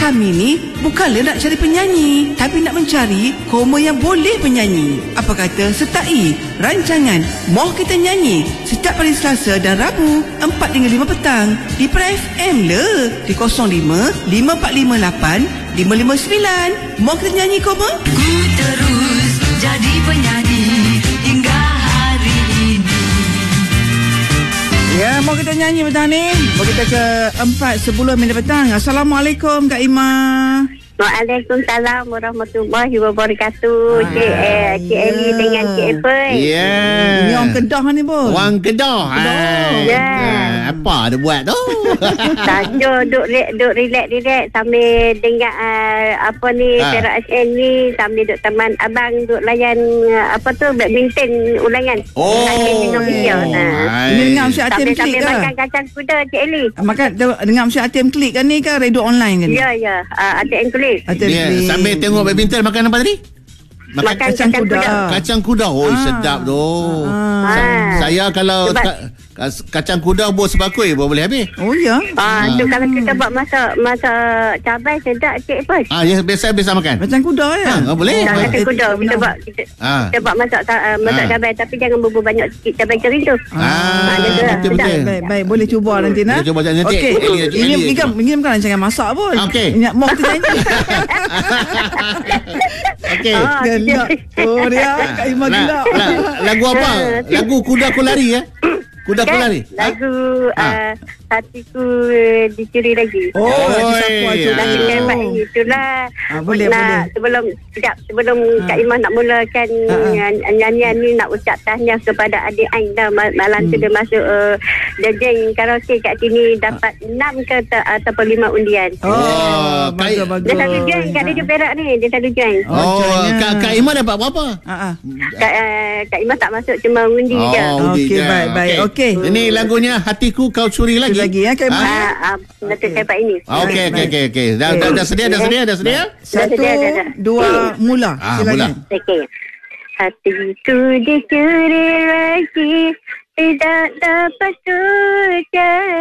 kami ni bukanlah nak cari penyanyi, tapi nak mencari koma yang boleh penyanyi. Apa kata sertai rancangan Moh Kita Nyanyi setiap hari Selasa dan Rabu 4 hingga 5 petang di Pra FM le di 05 5458 559. Moh Kita Nyanyi koma. Ku terus jadi penyanyi hingga hari ini. Ya, mau kita nyanyi petang ni. Mau kita ke 4:10 petang. Assalamualaikum Kak Ima. Waalaikumsalam warahmatullahi wabarakatuh. Cik Eli dengan Cik Apple. Ya. Ni orang Kedah ni, bos. Orang Kedah. Ya. Apa dia buat tu? Saja duk relax sambil dengar apa ni Perak SN ni, sambil duk teman abang duk layan apa tu badminton ulangan. Oh. Ni dengar Mesti Atim Klik ke? Sambil makan kacang kuda Cik Eli. Makan dengar Mesti Atim Klik kan ni ke radio online kan? Ya. Atim Klik. Atim Dia Klik. sambil tengok badminton makan apa tadi? Makan kacang kuda. Kacang kuda. Oh, sedap tu. Saya kalau kacang kuda bos sebakul boleh habis. Oh ya. Tu kalau kita buat masak cabai sedap Cik Apple. Ya, biasa makan. Kacang kuda ya? Boleh. Kacang kuda kita buat masak cabai, tapi jangan bubur banyak sikit cabai kering tu. Betul. Baik, boleh cuba nanti nak. Boleh cuba nanti. Okey. Ini bukan rancangan masak pun. Okey. Ingat Moh Kita Nyanyi. Okey. Oh dia Kak Ima gila. Lagu apa? Lagu Kuda Ku Lari ya? Kuda Ku Lari. Lagu Hatiku Dicuri Lagi. Lagu hebat itulah. Boleh. Sebelum Kak Ima nak mulakan nyanyian ni, nak ucap tahniah kepada adik Ain dah. Malam tu dia masuk jeng karaoke kat sini, dapat 6 ke ataupun 5 undian. Bagus. Dia selalu join kat Radio Perak ni. Dia selalu join. Kak Ima dapat berapa? Kak Ima tak masuk, cuma undi je. Okey, baik. Okey. Ini lagunya Hatiku Kau Curi Lagi. Ya Kak Ima. Datuk hebat ini. Okey. Dah sedia? 1, 2, mula. Silakan. Okey. Hatiku dicuri lagi, tidak dapat